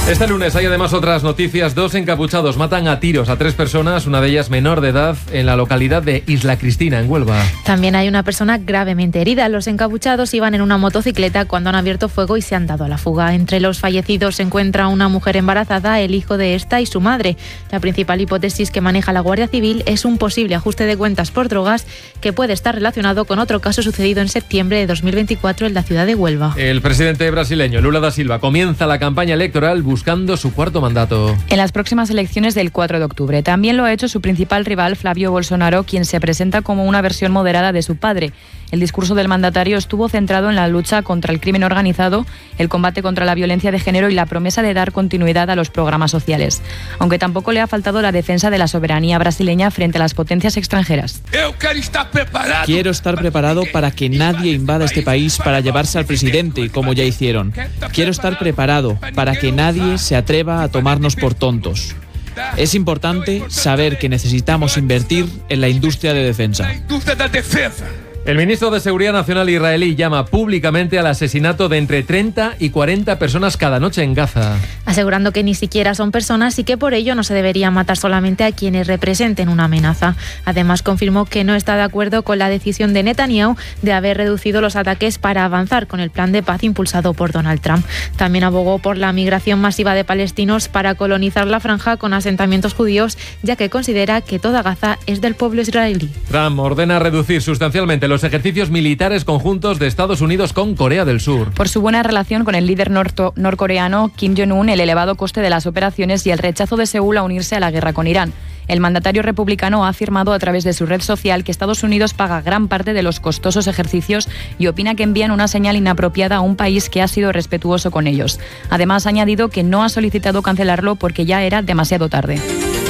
Este lunes hay además otras noticias. 2 encapuchados matan a tiros a 3 personas, una de ellas menor de edad, en la localidad de Isla Cristina, en Huelva. También hay una persona gravemente herida. Los encapuchados iban en una motocicleta cuando han abierto fuego y se han dado a la fuga. Entre los fallecidos se encuentra una mujer embarazada, el hijo de esta y su madre. La principal hipótesis que maneja la Guardia Civil es un posible ajuste de cuentas por drogas que puede estar relacionado con otro caso sucedido en septiembre de 2024 en la ciudad de Huelva. El presidente brasileño Lula da Silva comienza la campaña electoral buscando su cuarto mandato. En las próximas elecciones del 4 de octubre. También lo ha hecho su principal rival, Flavio Bolsonaro, quien se presenta como una versión moderada de su padre. El discurso del mandatario estuvo centrado en la lucha contra el crimen organizado, el combate contra la violencia de género y la promesa de dar continuidad a los programas sociales. Aunque tampoco le ha faltado la defensa de la soberanía brasileña frente a las potencias extranjeras. Quiero estar preparado para que nadie invada este país para llevarse al presidente, como ya hicieron. Quiero estar preparado para que nadie se atreva a tomarnos por tontos. Es importante saber que necesitamos invertir en la industria de defensa. El ministro de Seguridad Nacional israelí llama públicamente al asesinato de entre 30 y 40 personas cada noche en Gaza. Asegurando que ni siquiera son personas y que por ello no se debería matar solamente a quienes representen una amenaza. Además, confirmó que no está de acuerdo con la decisión de Netanyahu de haber reducido los ataques para avanzar con el plan de paz impulsado por Donald Trump. También abogó por la migración masiva de palestinos para colonizar la franja con asentamientos judíos, ya que considera que toda Gaza es del pueblo israelí. Trump ordena reducir sustancialmente los ejercicios militares conjuntos de Estados Unidos con Corea del Sur. Por su buena relación con el líder norcoreano Kim Jong-un, el elevado coste de las operaciones y el rechazo de Seúl a unirse a la guerra con Irán. El mandatario republicano ha afirmado a través de su red social que Estados Unidos paga gran parte de los costosos ejercicios y opina que envían una señal inapropiada a un país que ha sido respetuoso con ellos. Además, ha añadido que no ha solicitado cancelarlo porque ya era demasiado tarde.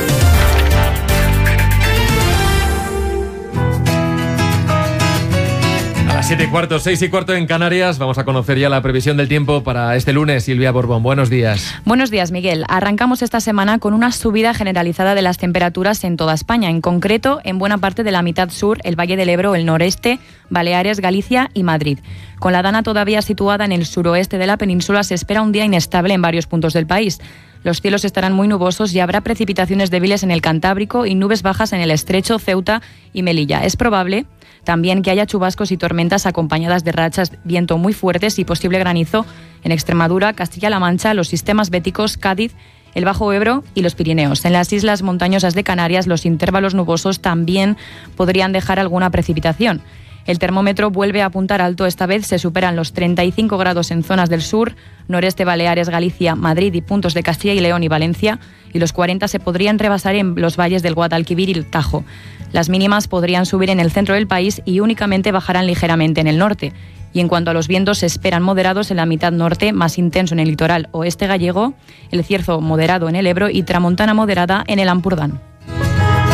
A las 7:15, 6:15 en Canarias. Vamos a conocer ya la previsión del tiempo para este lunes. Silvia Borbón, buenos días. Buenos días, Miguel. Arrancamos esta semana con una subida generalizada de las temperaturas en toda España, en concreto en buena parte de la mitad sur, el Valle del Ebro, el noreste, Baleares, Galicia y Madrid. Con la Dana todavía situada en el suroeste de la península, se espera un día inestable en varios puntos del país. Los cielos estarán muy nubosos y habrá precipitaciones débiles en el Cantábrico y nubes bajas en el Estrecho, Ceuta y Melilla. Es probable también que haya chubascos y tormentas acompañadas de rachas, viento muy fuertes y posible granizo en Extremadura, Castilla-La Mancha, los sistemas béticos, Cádiz, el Bajo Ebro y los Pirineos. En las islas montañosas de Canarias, los intervalos nubosos también podrían dejar alguna precipitación. El termómetro vuelve a apuntar alto, esta vez se superan los 35 grados en zonas del sur, noreste, Baleares, Galicia, Madrid y puntos de Castilla y León y Valencia, y los 40 se podrían rebasar en los valles del Guadalquivir y el Tajo. Las mínimas podrían subir en el centro del país y únicamente bajarán ligeramente en el norte. Y en cuanto a los vientos, se esperan moderados en la mitad norte, más intenso en el litoral oeste gallego, el cierzo moderado en el Ebro y tramontana moderada en el Ampurdán.